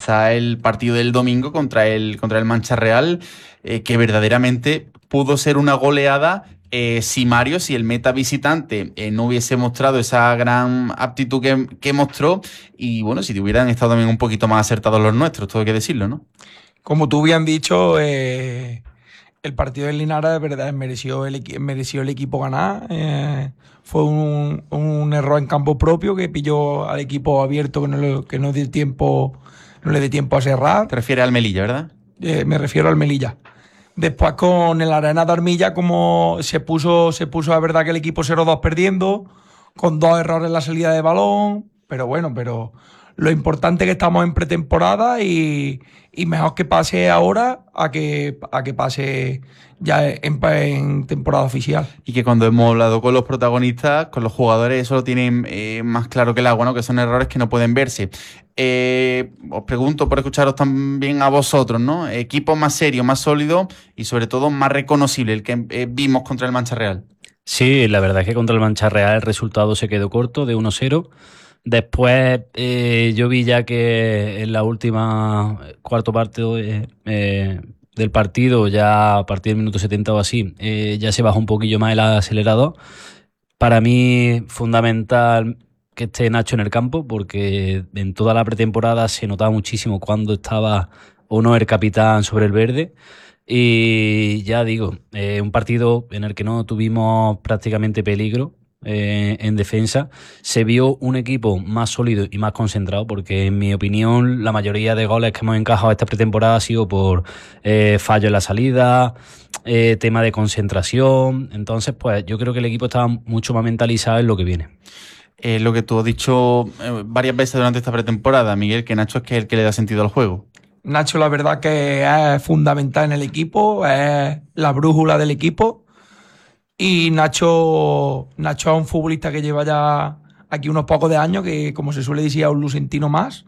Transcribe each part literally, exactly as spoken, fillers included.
está el partido del domingo contra el, contra el Mancha Real, eh, que verdaderamente pudo ser una goleada eh, si Mario, si el meta visitante eh, no hubiese mostrado esa gran aptitud que, que mostró, y bueno, si hubieran estado también un poquito más acertados los nuestros, todo hay que decirlo, ¿no? Como tú bien dicho, eh, el partido del Linares de verdad mereció el, mereció el equipo ganar. Eh, fue un, un error en campo propio que pilló al equipo abierto, que no, le, que no, dio tiempo, no le dio tiempo a cerrar. Te refieres al Melilla, ¿verdad? Eh, me refiero al Melilla. Después con el Arena de Armilla, como se puso, se puso la verdad que el equipo cero dos perdiendo, con dos errores en la salida de balón, pero bueno, pero lo importante es que estamos en pretemporada y, y mejor que pase ahora a que, a que pase ya en, en temporada oficial. Y que cuando hemos hablado con los protagonistas, con los jugadores, eso lo tienen eh, más claro que el agua, ¿no? Que son errores que no pueden verse. Eh, os pregunto por escucharos también a vosotros, ¿no? Equipo más serio, más sólido y sobre todo más reconocible, el que eh, vimos contra el Mancha Real. Sí, la verdad es que contra el Mancha Real el resultado se quedó corto, de uno cero. Después eh, yo vi ya que en la última cuarto parte eh, eh, del partido, ya a partir del minuto setenta o así, eh, ya se bajó un poquillo más el acelerador. Para mí fundamental que esté Nacho en el campo, porque en toda la pretemporada se notaba muchísimo cuando estaba o no el capitán sobre el verde. Y ya digo, eh, un partido en el que no tuvimos prácticamente peligro eh, en defensa. Se vio un equipo más sólido y más concentrado, porque en mi opinión la mayoría de goles que hemos encajado esta pretemporada ha sido por eh, fallo en la salida, eh, tema de concentración. Entonces pues yo creo que el equipo estaba mucho más mentalizado en lo que viene. Eh, lo que tú has dicho eh, varias veces durante esta pretemporada, Miguel, que Nacho es que es el que le da sentido al juego. Nacho, la verdad que es fundamental en el equipo, es la brújula del equipo. Y Nacho, Nacho es un futbolista que lleva ya aquí unos pocos de años, que como se suele decir, es un lucentino más.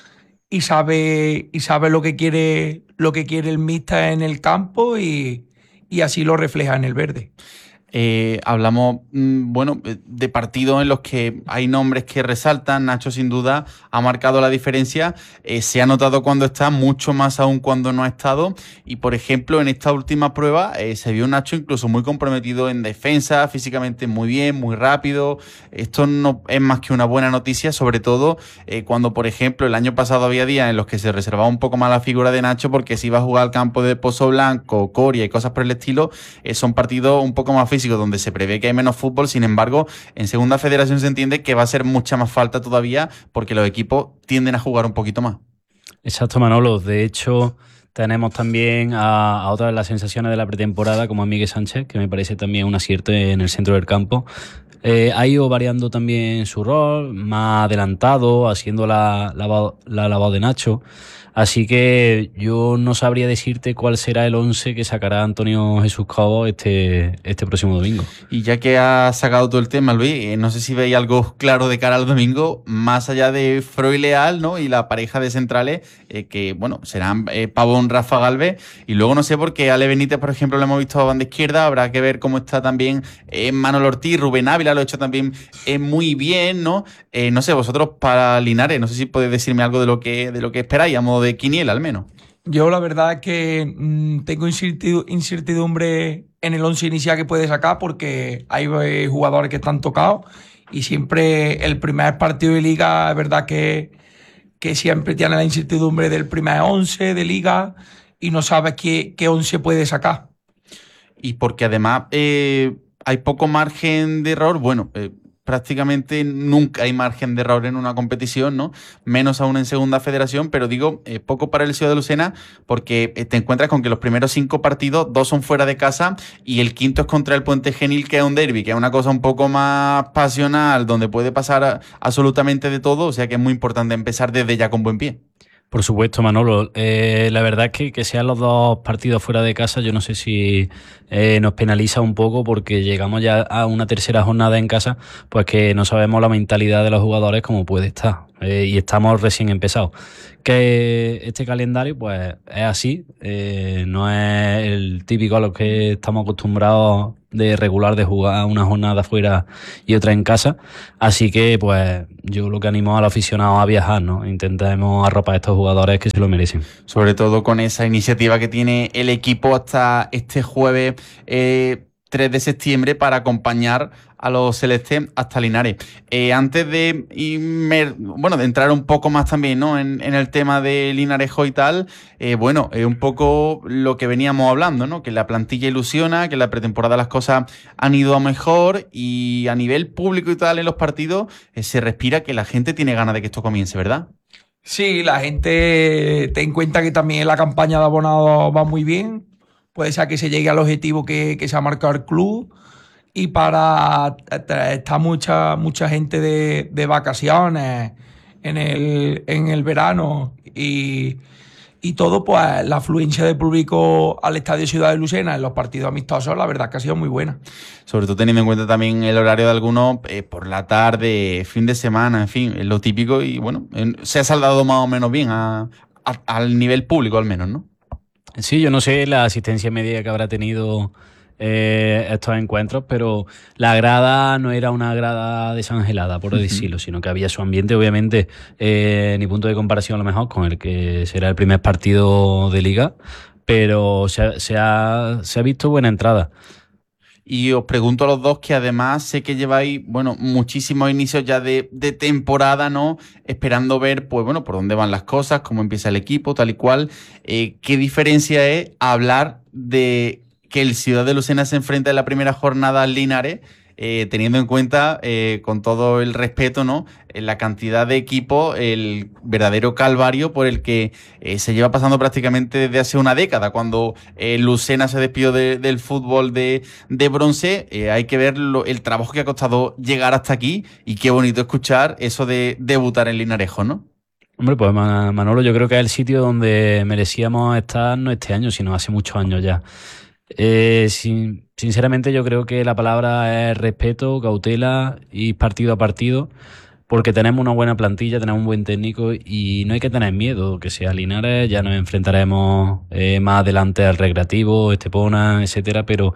Y sabe, y sabe lo que quiere, lo que quiere el míster en el campo y, y así lo refleja en el verde. Eh, hablamos, mmm, bueno, de partidos en los que hay nombres que resaltan. Nacho sin duda ha marcado la diferencia, eh, se ha notado cuando está, mucho más aún cuando no ha estado, y por ejemplo en esta última prueba eh, se vio un Nacho incluso muy comprometido en defensa, físicamente muy bien, muy rápido. Esto no es más que una buena noticia, sobre todo eh, cuando por ejemplo el año pasado había días en los que se reservaba un poco más la figura de Nacho porque se iba a jugar al campo de Pozo Blanco, Coria y cosas por el estilo. Eh, son partidos un poco más físicos donde se prevé que hay menos fútbol. Sin embargo, en segunda federación se entiende que va a ser mucha más falta todavía porque los equipos tienden a jugar un poquito más. Exacto, Manolo. De hecho, tenemos también a, a otra de las sensaciones de la pretemporada, como a Miguel Sánchez, que me parece también un acierto en el centro del campo. Eh, ha ido variando también su rol, más adelantado, haciendo la, la, la lavado de Nacho. Así que yo no sabría decirte cuál será el once que sacará Antonio Jesús Cobo este, este próximo domingo. Y ya que has sacado todo el tema, Luis, eh, no sé si veis algo claro de cara al domingo, más allá de Froy Leal, ¿no? Y la pareja de centrales, eh, que, bueno, serán eh, Pavón, Rafa Galvez, y luego no sé por qué Ale Benítez, por ejemplo, lo hemos visto a banda izquierda. Habrá que ver cómo está también eh, Manolo Ortiz, Rubén Ávila, lo ha hecho también eh, muy bien, ¿no? Eh, no sé, vosotros para Linares, no sé si podéis decirme algo de lo que, de lo que esperáis, a modo de quiniela al menos. Yo la verdad es que mmm, tengo incertidumbre en el once inicial que puede sacar, porque hay eh, jugadores que están tocados y siempre el primer partido de liga es verdad que, que siempre tiene la incertidumbre del primer once de liga y no sabes qué, qué once puede sacar. Y porque además eh, hay poco margen de error, bueno, eh, prácticamente nunca hay margen de error en una competición, ¿no? Menos aún en segunda federación, pero digo, eh, poco para el Ciudad de Lucena, porque eh, te encuentras con que los primeros cinco partidos, dos son fuera de casa y el quinto es contra el Puente Genil, que es un derbi, que es una cosa un poco más pasional, donde puede pasar a, absolutamente de todo, o sea que es muy importante empezar desde ya con buen pie. Por supuesto, Manolo. Eh, la verdad es que que sean los dos partidos fuera de casa, yo no sé si eh, nos penaliza un poco, porque llegamos ya a una tercera jornada en casa, pues que no sabemos la mentalidad de los jugadores cómo puede estar. Eh, y estamos recién empezados. Que este calendario pues es así, eh, no es el típico a lo que estamos acostumbrados de regular de jugar una jornada fuera y otra en casa, así que pues yo lo que animo al aficionado a viajar, ¿no? Intentemos arropar a estos jugadores que se lo merecen. Sobre todo con esa iniciativa que tiene el equipo hasta este jueves eh, tres de septiembre para acompañar a los celestes hasta Linares. Eh, antes de irme, bueno, de entrar un poco más también, ¿no? en, en el tema de Linarejo y tal, eh, bueno, es eh, un poco lo que veníamos hablando, ¿no? Que la plantilla ilusiona, que en la pretemporada las cosas han ido a mejor y a nivel público y tal en los partidos eh, se respira que la gente tiene ganas de que esto comience, ¿verdad? Sí, la gente ten en cuenta que también la campaña de abonados va muy bien. Puede ser que se llegue al objetivo que, que se ha marcado el club. Y para está mucha mucha gente de, de vacaciones en el, en el verano y, y todo, pues la afluencia de público al Estadio Ciudad de Lucena en los partidos amistosos, la verdad que ha sido muy buena. Sobre todo teniendo en cuenta también el horario de algunos, eh, por la tarde, fin de semana, en fin, es lo típico y bueno, en, se ha saldado más o menos bien a, a, al nivel público al menos, ¿no? Sí, yo no sé la asistencia media que habrá tenido Eh, estos encuentros, pero la grada no era una grada desangelada, por decirlo, uh-huh. sino que había su ambiente, obviamente, eh, ni punto de comparación a lo mejor con el que será el primer partido de liga, pero se, se, ha, se ha visto buena entrada. Y os pregunto a los dos, que además sé que lleváis, bueno, muchísimos inicios ya de, de temporada, ¿no? Esperando ver, pues bueno, por dónde van las cosas, cómo empieza el equipo, tal y cual. Eh, ¿Qué diferencia es hablar de que el Ciudad de Lucena se enfrenta en la primera jornada al Linares, eh, teniendo en cuenta, eh, con todo el respeto, ¿no? La cantidad de equipos, el verdadero calvario por el que eh, se lleva pasando prácticamente desde hace una década, cuando eh, Lucena se despidió de, del fútbol de, de bronce. Eh, hay que ver lo, el trabajo que ha costado llegar hasta aquí y qué bonito escuchar eso de debutar en Linarejo, ¿no? Hombre, pues Manolo, yo creo que es el sitio donde merecíamos estar, no este año, sino hace muchos años ya. Eh, sin, sinceramente yo creo que la palabra es respeto, cautela y partido a partido, porque tenemos una buena plantilla, tenemos un buen técnico y no hay que tener miedo que sea Linares. Ya nos enfrentaremos eh, más adelante al Recreativo, Estepona, etcétera, pero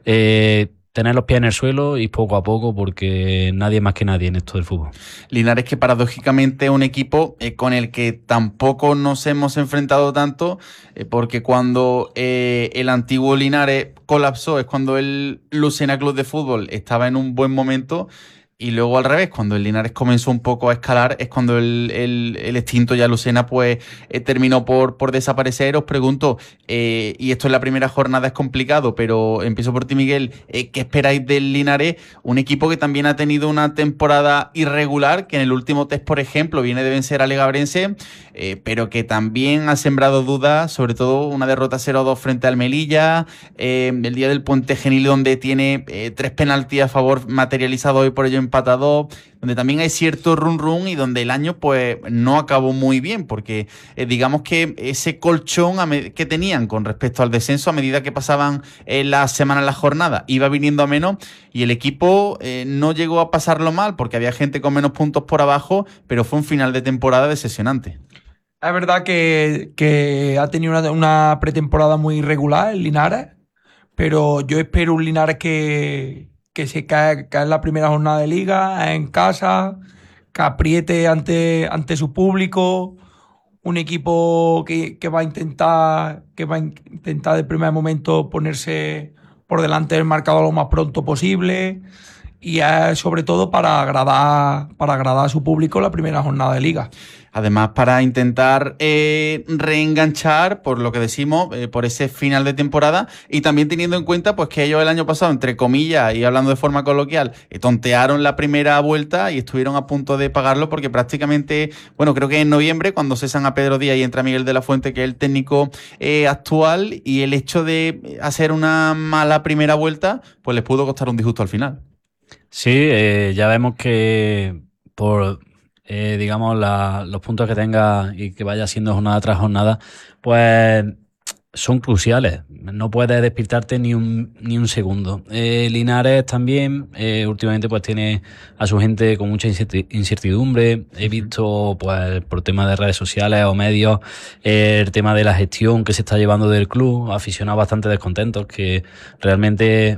eh, tener los pies en el suelo y poco a poco, porque nadie más que nadie en esto del fútbol. Linares, que paradójicamente es un equipo eh, con el que tampoco nos hemos enfrentado tanto, eh, porque cuando eh, el antiguo Linares colapsó es cuando el Lucena Club de Fútbol estaba en un buen momento. Y luego al revés, cuando el Linares comenzó un poco a escalar, es cuando el, el, el extinto ya Lucena pues eh, terminó por, por desaparecer. Os pregunto, eh, y esto en la primera jornada es complicado, pero empiezo por ti, Miguel, eh, ¿qué esperáis del Linares? Un equipo que también ha tenido una temporada irregular, que en el último test, por ejemplo, viene de vencer a Legabrense, eh, pero que también ha sembrado dudas, sobre todo una derrota cero dos frente al Melilla, eh, el día del Puente Genil, donde tiene eh, tres penaltis a favor materializados y por ello empatado, donde también hay cierto run run y donde el año pues no acabó muy bien, porque eh, digamos que ese colchón a me- que tenían con respecto al descenso, a medida que pasaban eh, las semanas, las jornadas, iba viniendo a menos y el equipo eh, no llegó a pasarlo mal porque había gente con menos puntos por abajo, pero fue un final de temporada decepcionante. Es verdad que, que ha tenido una, una pretemporada muy irregular el Linares, pero yo espero un Linares que que se cae, cae en la primera jornada de liga, en casa, que apriete ante, ante su público, un equipo que, que va a intentar que va a intentar de primer momento ponerse por delante del marcador lo más pronto posible, y es sobre todo para agradar, para agradar a su público la primera jornada de liga. Además, para intentar eh, reenganchar, por lo que decimos, eh, por ese final de temporada, y también teniendo en cuenta pues que ellos el año pasado, entre comillas, y hablando de forma coloquial, eh, tontearon la primera vuelta y estuvieron a punto de pagarlo, porque prácticamente, bueno, creo que en noviembre, cuando cesan a Pedro Díaz y entra Miguel de la Fuente, que es el técnico eh, actual, y el hecho de hacer una mala primera vuelta, pues les pudo costar un disgusto al final. Sí, eh, ya vemos que por... Eh, digamos, la, los puntos que tenga y que vaya haciendo jornada tras jornada, pues son cruciales. No puedes despistarte ni un, ni un segundo. Eh, Linares también, eh, últimamente pues tiene a su gente con mucha incertidumbre. He visto, pues, por temas de redes sociales o medios, eh, el tema de la gestión que se está llevando del club, aficionados bastante descontentos, que realmente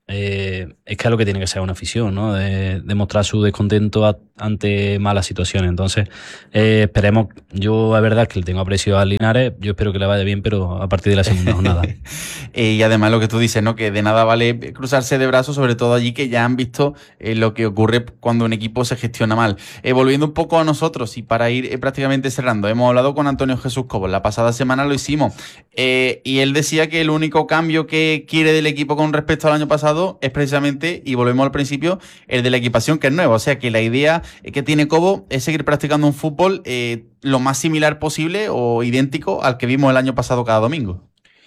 eh, es que es lo que tiene que ser una afición, ¿no? De, de mostrar su descontento a, ante malas situaciones. Entonces, eh, esperemos. Yo, la verdad, es que le tengo aprecio a Linares. Yo espero que le vaya bien, pero a partir de la segunda jornada. eh, y además, lo que tú dices, ¿no? Que de nada vale cruzarse de brazos, sobre todo allí que ya han visto eh, lo que ocurre cuando un equipo se gestiona mal. Eh, volviendo un poco a nosotros y para ir eh, prácticamente cerrando, hemos hablado con Antonio Jesús Cobos. La pasada semana lo hicimos. Eh, y él decía que el único cambio que quiere del equipo con respecto al año pasado es precisamente, y volvemos al principio, el de la equipación, que es nueva. O sea que la idea que tiene Cobo es seguir practicando un fútbol eh, lo más similar posible o idéntico al que vimos el año pasado cada domingo.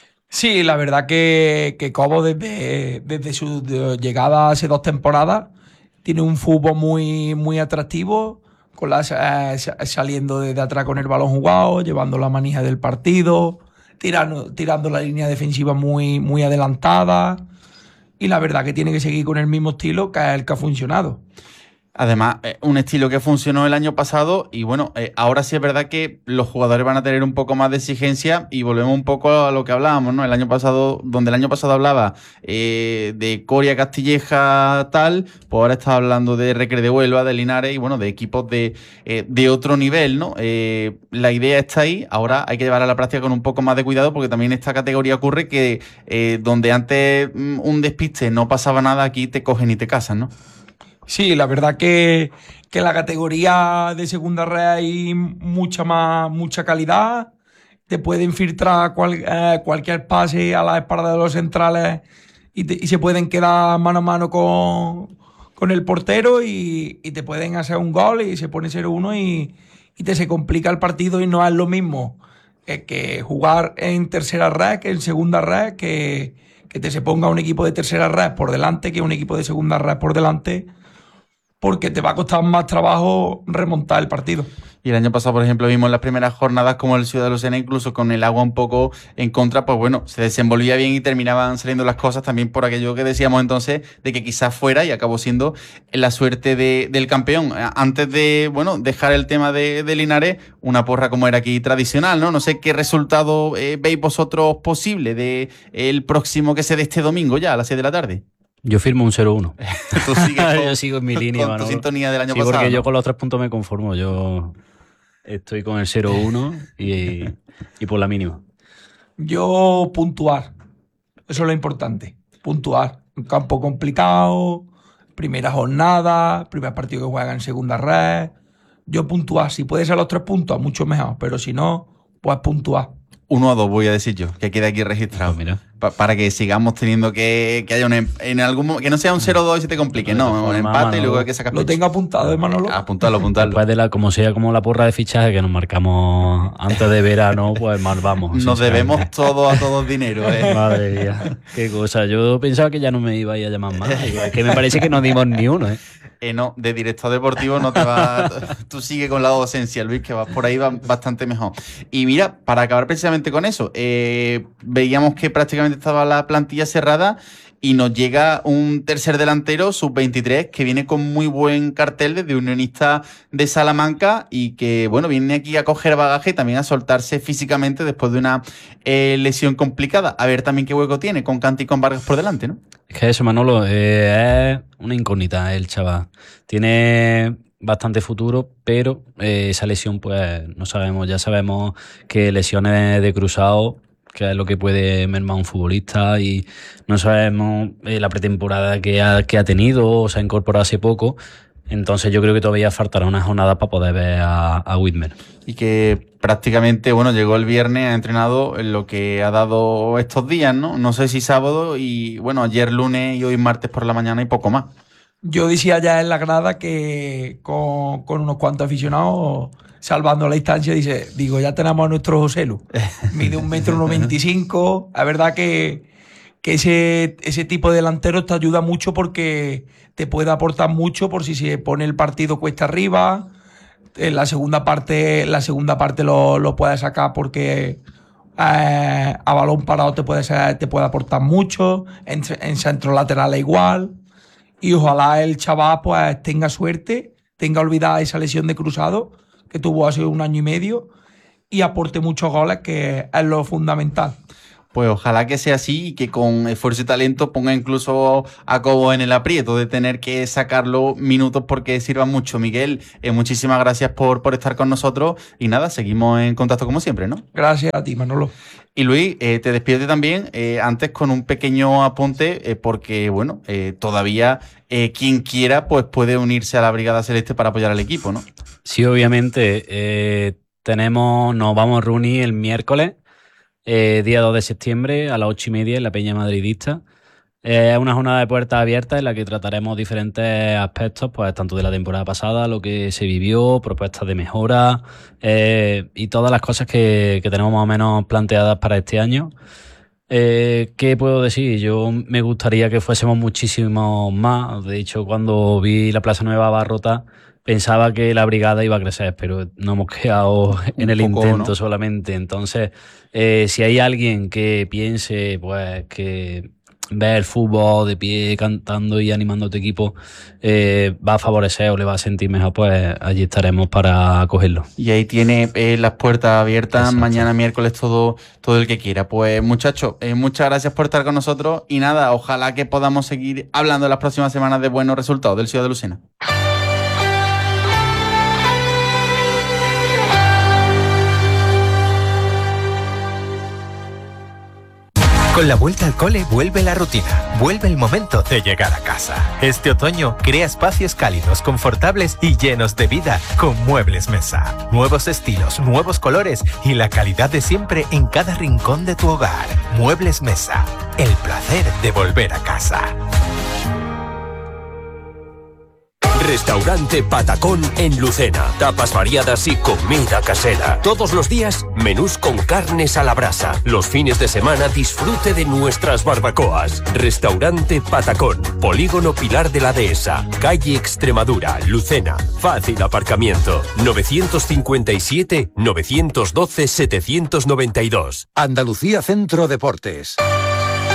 Sí, la verdad que, que Cobo desde, desde su llegada hace dos temporadas tiene un fútbol muy, muy atractivo, con la, eh, saliendo desde atrás con el balón jugado, llevando la manija del partido, tirando, tirando la línea defensiva muy, muy adelantada. Y la verdad que tiene que seguir con el mismo estilo que es el que ha funcionado. Además, eh, un estilo que funcionó el año pasado y bueno, eh, ahora sí es verdad que los jugadores van a tener un poco más de exigencia y volvemos un poco a lo que hablábamos, ¿no? El año pasado, donde el año pasado hablaba eh, de Coria, Castilleja, tal, pues ahora está hablando de Recre de Huelva, de Linares y bueno, de equipos de, eh, de otro nivel, ¿no? Eh, la idea está ahí, ahora hay que llevarla a la práctica con un poco más de cuidado porque también esta categoría ocurre que eh, donde antes mm, un despiste no pasaba nada, aquí te cogen y te casan, ¿no? Sí, la verdad que, que en la categoría de segunda red hay mucha más, mucha calidad. Te pueden filtrar cual, eh, cualquier pase a la espalda de los centrales y, te, y se pueden quedar mano a mano con, con el portero y, y te pueden hacer un gol y se pone cero uno y, y te se complica el partido y no es lo mismo eh, que jugar en tercera red que en segunda red, que, que te se ponga un equipo de tercera red por delante que un equipo de segunda red por delante, porque te va a costar más trabajo remontar el partido. Y el año pasado, por ejemplo, vimos en las primeras jornadas como el Ciudad de Lucena, incluso con el agua un poco en contra, pues bueno, se desenvolvía bien y terminaban saliendo las cosas también por aquello que decíamos entonces, de que quizás fuera y acabó siendo la suerte de, del campeón. Antes de, bueno, dejar el tema de, de Linares, una porra como era aquí tradicional, ¿no? No sé qué resultado eh, veis vosotros posible de el próximo que se dé este domingo ya a las seis de la tarde. Yo firmo un cero uno. Tú sigues con, yo sigo en mi línea. con tu Manolo. sintonía del año sí, pasado. Porque ¿no? yo con los tres puntos me conformo. Yo estoy con el cero uno y, y por la mínima. Yo puntuar. Eso es lo importante. Puntuar. Un campo complicado, primera jornada, primer partido que juegan en segunda red. Yo puntuar. Si puede ser los tres puntos, mucho mejor. Pero si no, pues puntuar. Uno o dos voy a decir yo, que quede aquí registrado. Oh, mira. Pa para que sigamos teniendo que, que haya un en algún que no sea un cero dos y se te complique, no, no un empate Manolo, y luego hay que sacar lo tengo apuntado, Manolo. Eh, apuntarlo, apuntarlo. Después de la, como sea como la porra de fichaje que nos marcamos antes de verano, pues mal vamos. Nos debemos todo a todos dinero, eh. Madre mía, qué cosa. Yo pensaba que ya no me iba a llamar más. Es que me parece que no dimos ni uno, eh. Eh, no, de director deportivo no te va. Tú sigue con la docencia, Luis, que vas por ahí va bastante mejor. Y mira, para acabar precisamente con eso, eh, veíamos que prácticamente estaba la plantilla cerrada y nos llega un tercer delantero, sub veintitrés, que viene con muy buen cartel desde Unionista de Salamanca y que, bueno, viene aquí a coger bagaje y también a soltarse físicamente después de una eh, lesión complicada. A ver también qué hueco tiene con Canti y con Vargas por delante, ¿no? Es que eso, Manolo, eh, es una incógnita el chaval. Tiene bastante futuro, pero eh, esa lesión, pues no sabemos. Ya sabemos que lesiones de cruzado, que es lo que puede mermar un futbolista, y no sabemos eh, la pretemporada que ha, que ha tenido, o se ha incorporado hace poco. Entonces yo creo que todavía faltará una jornada para poder ver a, a Whitmer. Y que prácticamente, bueno, llegó el viernes, ha entrenado en lo que ha dado estos días, ¿no? No sé si sábado y, bueno, ayer lunes y hoy martes por la mañana y poco más. Yo decía ya en la grada que con, con unos cuantos aficionados, salvando la distancia, dice, digo, ya tenemos a nuestro José Lu. Mide un metro noventa y cinco. La verdad que, que ese, ese tipo de delantero te ayuda mucho porque te puede aportar mucho por si se pone el partido cuesta arriba. En la segunda parte, la segunda parte lo, lo puedes sacar porque eh, a balón parado te puede, ser, te puede aportar mucho. En, en centro lateral igual. Y ojalá el chaval pues tenga suerte, tenga olvidada esa lesión de cruzado que tuvo hace un año y medio y aporte muchos goles, que es lo fundamental. Pues ojalá que sea así y que con esfuerzo y talento ponga incluso a Cobo en el aprieto de tener que sacarlo minutos porque sirva mucho. Miguel, eh, muchísimas gracias por, por estar con nosotros y nada, seguimos en contacto como siempre, ¿no? Gracias a ti, Manolo. Y Luis, eh, te despido también, eh, antes con un pequeño apunte, eh, porque bueno, eh, todavía eh, quien quiera pues puede unirse a la Brigada Celeste para apoyar al equipo, ¿no? Sí, obviamente. Eh, tenemos, nos vamos a reunir el miércoles, eh, día dos de septiembre, a las ocho y media en la Peña Madridista. Es una jornada de puertas abiertas en la que trataremos diferentes aspectos, pues tanto de la temporada pasada, lo que se vivió, propuestas de mejora eh, y todas las cosas que, que tenemos más o menos planteadas para este año. Eh, ¿Qué puedo decir? Yo me gustaría que fuésemos muchísimos más. De hecho, cuando vi la Plaza Nueva abarrotada, pensaba que la brigada iba a crecer, pero no hemos quedado en el poco, intento, ¿no? solamente. Entonces, eh, si hay alguien que piense pues que ver el fútbol de pie, cantando y animando a tu equipo, eh, va a favorecer o le va a sentir mejor, pues allí estaremos para acogerlo. Y ahí tiene eh, las puertas abiertas. Exacto. Mañana miércoles todo, todo el que quiera. Pues muchachos, eh, muchas gracias por estar con nosotros y nada, ojalá que podamos seguir hablando en las próximas semanas de buenos resultados del Ciudad de Lucena. Con la vuelta al cole vuelve la rutina, vuelve el momento de llegar a casa. Este otoño crea espacios cálidos, confortables y llenos de vida con Muebles Mesa. Nuevos estilos, nuevos colores y la calidad de siempre en cada rincón de tu hogar. Muebles Mesa, el placer de volver a casa. Restaurante Patacón en Lucena. Tapas variadas y comida casera. Todos los días, menús con carnes a la brasa. Los fines de semana, disfrute de nuestras barbacoas. Restaurante Patacón. Polígono Pilar de la Dehesa. Calle Extremadura, Lucena. Fácil aparcamiento. novecientos cincuenta y siete, novecientos doce, setecientos noventa y dos. Andalucía Centro Deportes.